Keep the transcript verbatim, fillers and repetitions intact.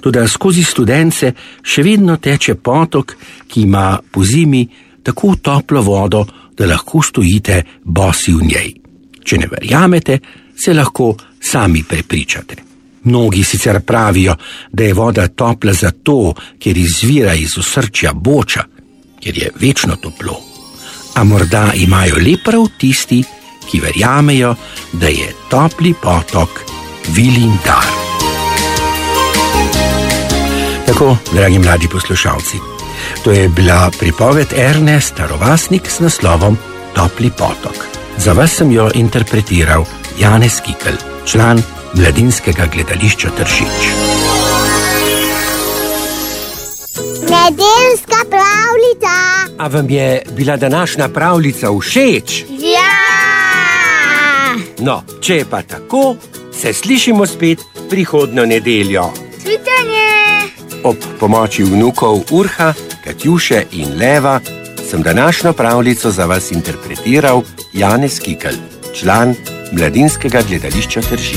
Toda skozi Studence še vedno teče potok, ki ima po zimi tako toplo vodo, da lahko stojite bosi v njej. Če ne verjamete, se lahko sami prepričate. Mnogi sicer pravijo, da je voda topla zato, ker izvira iz osrčja Boča, ker je večno toplo. A morda imajo le prav tisti, ki verjamejo, da je topli potok Vilindar. Tako, dragi mladi poslušalci, to je bila pripoved Erne Starovasnik s naslovom Topli potok. Za vas sem jo interpretiral Janez Kikelj, član Mladinskega gledališča Tršič. Nedeljska pravljica. A vam je bila današnja pravljica všeč? Ja! No, če je pa tako, se slišimo spet prihodnjo nedeljo. Cvitenje! Ob pomoči vnukov Urha, Katjuše in Leva sem današnjo pravljico za vas interpretiral Janez Kikelj, član Mladinskega gledališča Tršič.